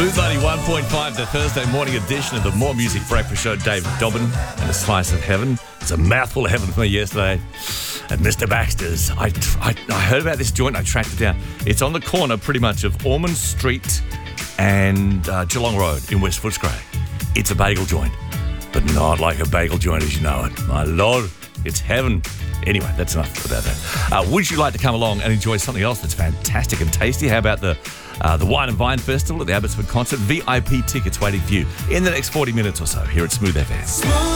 Smooth 91.5, the Thursday morning edition of the More Music Breakfast Show. Dave Dobbin and a slice of heaven. It's a mouthful of heaven for me yesterday at Mr. Baxter's. I heard about this joint. I tracked it down. It's on the corner pretty much of Ormond Street and Geelong Road in West Footscray. It's a bagel joint, but not like a bagel joint as you know it. My Lord, it's heaven. Anyway, that's enough about that. Would you like to come along and enjoy something else that's fantastic and tasty? How about the Wine and Vine Festival at the Abbotsford Concert? VIP tickets waiting for you in the next 40 minutes or so here at Smooth FM.